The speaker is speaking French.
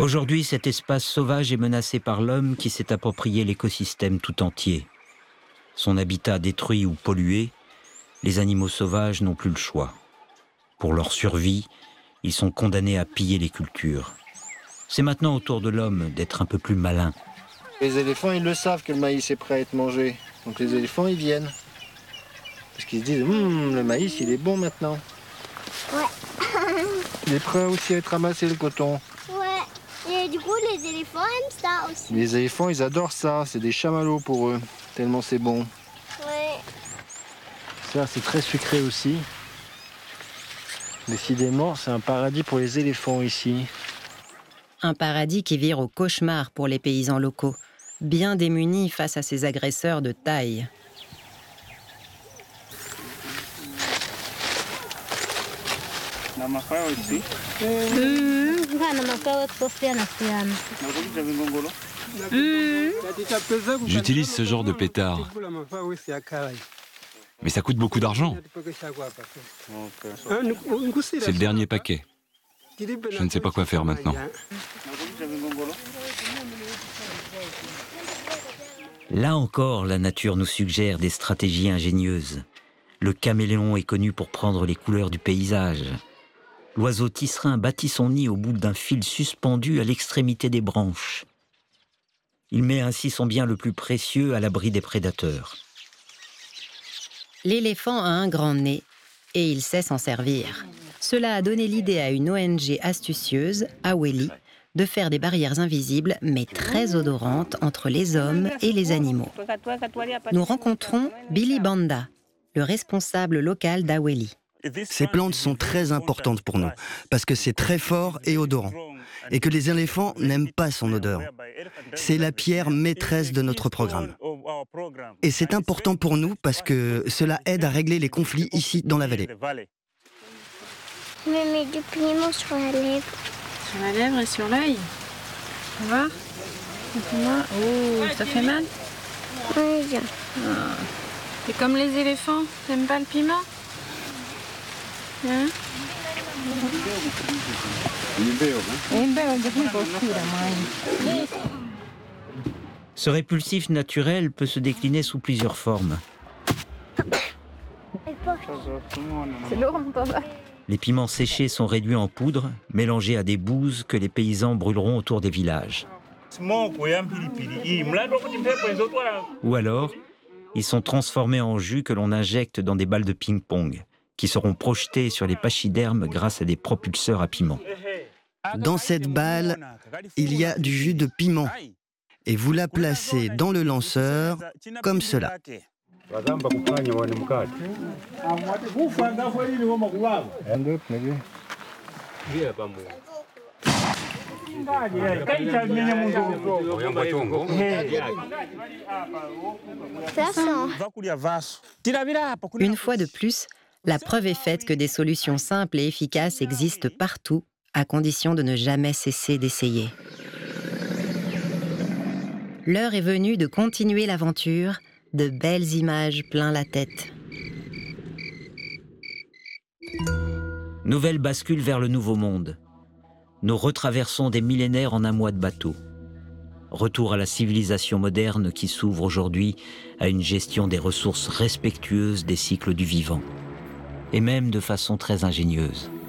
Aujourd'hui, cet espace sauvage est menacé par l'homme qui s'est approprié l'écosystème tout entier. Son habitat détruit ou pollué, les animaux sauvages n'ont plus le choix. Pour leur survie, ils sont condamnés à piller les cultures. C'est maintenant au tour de l'homme d'être un peu plus malin. Les éléphants, ils le savent que le maïs est prêt à être mangé. Donc les éléphants, ils viennent. Parce qu'ils se disent, le maïs, il est bon maintenant. Ouais. Il est prêt aussi à être ramassé, le coton. Ouais. Et du coup, les éléphants aiment ça aussi. Les éléphants, ils adorent ça. C'est des chamallows pour eux, tellement c'est bon. Ouais. Ça, c'est très sucré aussi. Décidément, c'est un paradis pour les éléphants ici. Un paradis qui vire au cauchemar pour les paysans locaux, bien démunis face à ces agresseurs de taille. J'utilise ce genre de pétard. Mais ça coûte beaucoup d'argent. C'est le dernier paquet. Je ne sais pas quoi faire maintenant. Là encore, la nature nous suggère des stratégies ingénieuses. Le caméléon est connu pour prendre les couleurs du paysage. L'oiseau tisserin bâtit son nid au bout d'un fil suspendu à l'extrémité des branches. Il met ainsi son bien le plus précieux à l'abri des prédateurs. L'éléphant a un grand nez et il sait s'en servir. Cela a donné l'idée à une ONG astucieuse, Aweli, de faire des barrières invisibles mais très odorantes entre les hommes et les animaux. Nous rencontrons Billy Banda, le responsable local d'Aweli. Ces plantes sont très importantes pour nous, parce que c'est très fort et odorant, et que les éléphants n'aiment pas son odeur. C'est la pierre maîtresse de notre programme. Et c'est important pour nous parce que cela aide à régler les conflits ici dans la vallée. Je me mets du piment sur la lèvre. Sur la lèvre et sur l'œil. Tu vois? Oh, ça fait mal? Oui, bien. T'es comme les éléphants, t'aimes pas le piment? Hein? Ce répulsif naturel peut se décliner sous plusieurs formes. C'est lourd, mon papa. Les piments séchés sont réduits en poudre, mélangés à des bouses que les paysans brûleront autour des villages. Ou alors, ils sont transformés en jus que l'on injecte dans des balles de ping-pong, qui seront projetées sur les pachydermes grâce à des propulseurs à piment. Dans cette balle, il y a du jus de piment. Et vous la placez dans le lanceur, comme cela. Ça sent. Une fois de plus, la preuve est faite que des solutions simples et efficaces existent partout, à condition de ne jamais cesser d'essayer. L'heure est venue de continuer l'aventure, de belles images plein la tête. Nouvelle bascule vers le nouveau monde. Nous retraversons des millénaires en un mois de bateau. Retour à la civilisation moderne qui s'ouvre aujourd'hui à une gestion des ressources respectueuses des cycles du vivant. Et même de façon très ingénieuse.